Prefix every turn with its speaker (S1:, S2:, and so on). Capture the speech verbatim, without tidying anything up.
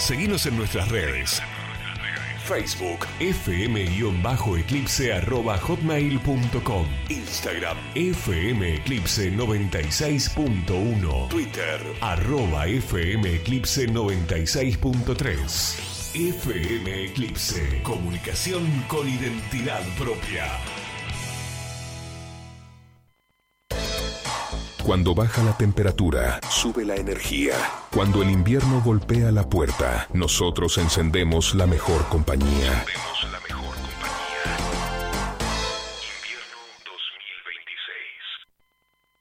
S1: Seguinos en nuestras redes. Facebook, fm-eclipse arroba hotmail punto com. Instagram, fmeclipse noventa y seis punto uno. Twitter, arroba fmeclipse noventa y seis punto tres. F M Eclipse, comunicación con identidad propia.
S2: Cuando baja la temperatura, sube la energía. Cuando el invierno golpea la puerta, nosotros encendemos la mejor compañía.